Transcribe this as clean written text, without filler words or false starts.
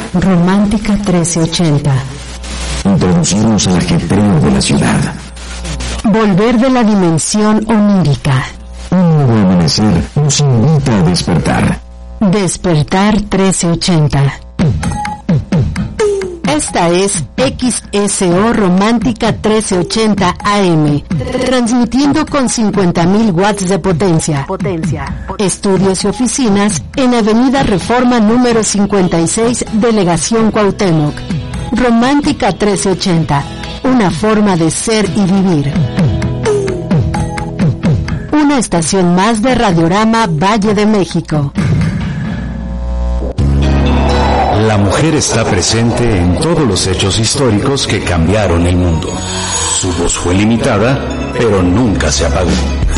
Romántica 1380. Introducirnos al ajetreo de la ciudad. Volver de la dimensión onírica. Un nuevo amanecer nos invita a despertar. Despertar 1380. Esta es XSO Romántica 1380 AM, transmitiendo con 50.000 watts de potencia. Estudios y oficinas en Avenida Reforma número 56, Delegación Cuauhtémoc. Romántica 1380, una forma de ser y vivir. Una estación más de Radiorama Valle de México. La mujer está presente en todos los hechos históricos que cambiaron el mundo. Su voz fue limitada, pero nunca se apagó.